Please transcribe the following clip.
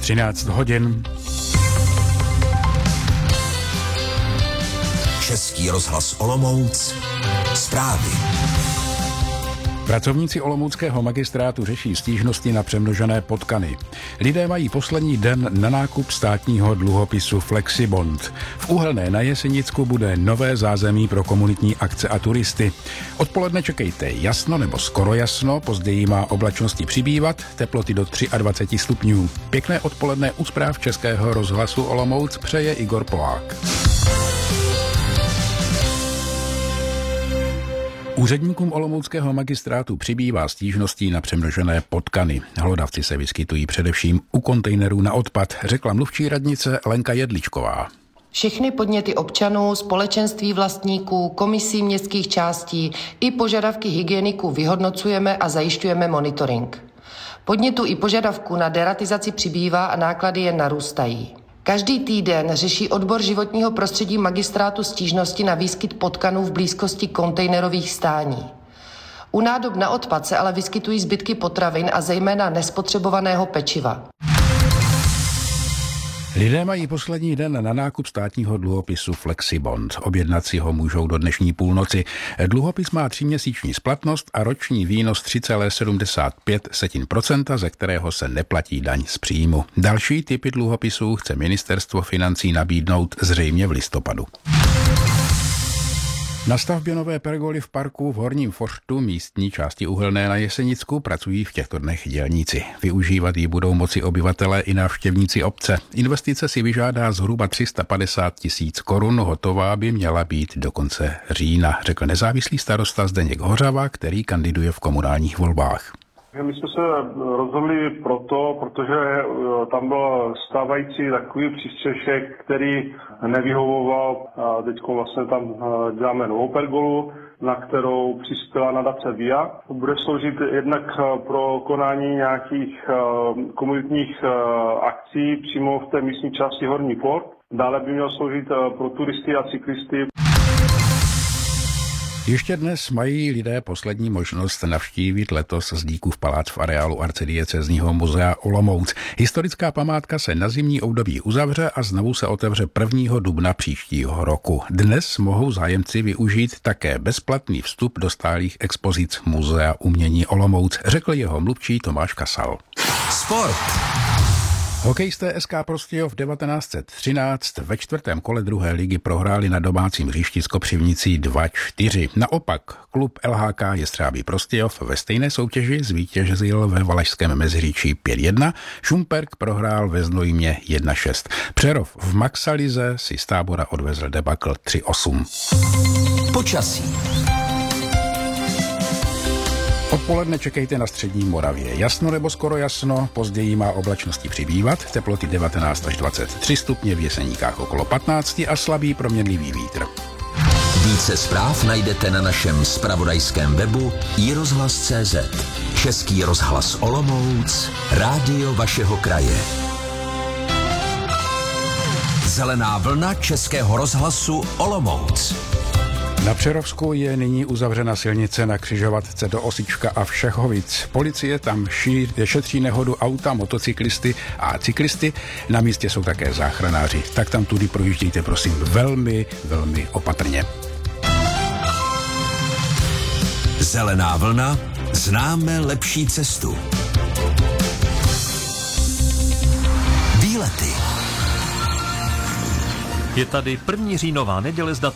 13 hodin. Český rozhlas Olomouc. Zprávy. Pracovníci olomouckého magistrátu řeší stížnosti na přemnožené potkany. Lidé mají poslední den na nákup státního dluhopisu Flexibond. V Uhelné na Jesenicku bude nové zázemí pro komunitní akce a turisty. Odpoledne čekejte jasno nebo skoro jasno, později má oblačnosti přibývat, teploty do 23 stupňů. Pěkné odpoledne u zpráv Českého rozhlasu Olomouc přeje Igor Polák. Úředníkům olomouckého magistrátu přibývá stížností na přemnožené potkany. Hlodavci se vyskytují především u kontejnerů na odpad, řekla mluvčí radnice Lenka Jedličková. Všechny podněty občanů, společenství vlastníků, komisí městských částí i požadavky hygieniků vyhodnocujeme a zajišťujeme monitoring. Podnětů i požadavků na deratizaci přibývá a náklady jen narůstají. Každý týden řeší odbor životního prostředí magistrátu stížnosti na výskyt potkanů v blízkosti kontejnerových stání. U nádob na odpad se ale vyskytují zbytky potravin a zejména nespotřebovaného pečiva. Lidé mají poslední den na nákup státního dluhopisu Flexibond. Objednat si ho můžou do dnešní půlnoci. Dluhopis má 3měsíční splatnost a roční výnos 3,75%, ze kterého se neplatí daň z příjmu. Další typy dluhopisů chce ministerstvo financí nabídnout zřejmě v listopadu. Na stavbě nové pergoly v parku v Horním Fořtu, místní části Uhelné na Jesenicku, pracují v těchto dnech dělníci. Využívat ji budou moci obyvatelé i návštěvníci obce. Investice si vyžádá zhruba 350 000 korun, hotová by měla být do konce října, řekl nezávislý starosta Zdeněk Hořava, který kandiduje v komunálních volbách. My jsme se rozhodli protože tam byl stávající takový přístřešek, který nevyhovoval. Teď vlastně tam děláme novou pergolu, na kterou přispěla nadace VIA. Bude sloužit jednak pro konání nějakých komunitních akcí přímo v té místní části Horní Fort. Dále by měl sloužit pro turisty a cyklisty. Ještě dnes mají lidé poslední možnost navštívit letos Zdíkův palác v areálu arcidiecézního muzea Olomouc. Historická památka se na zimní období uzavře a znovu se otevře 1. dubna příštího roku. Dnes mohou zájemci využít také bezplatný vstup do stálých expozic Muzea umění Olomouc, řekl jeho mluvčí Tomáš Kasal. Sport. Hokejisté SK Prostějov 1913 ve 4. kole druhé ligy prohráli na domácím hřišti s Kopřivnicí 2-4. Naopak klub LHK Jestřábí Prostějov ve stejné soutěži zvítězil ve Valašském Meziříčí 5-1, Šumperk prohrál ve Znojmě 1-6. Přerov v Maxalize si z Tábora odvezl debakl 3-8. Počasí. Odpoledne čekejte na střední Moravě. Jasno nebo skoro jasno, později má oblačnosti přibývat, teploty 19 až 23 stupně, v Jeseníkách okolo 15 a slabý proměnlivý vítr. Více zpráv najdete na našem zpravodajském webu iRozhlas.cz. Český rozhlas Olomouc, rádio vašeho kraje. Zelená vlna Českého rozhlasu Olomouc. Na Přerovsku je nyní uzavřena silnice na křižovatce do Osička a Všechovic. Policie tam šetří nehodu auta, motocyklisty a cyklisty. Na místě jsou také záchranáři. Tak tam tudy projíždějte, prosím, velmi, velmi opatrně. Zelená vlna, známe lepší cestu. Výlety. Je tady 1. říjnová neděle s datem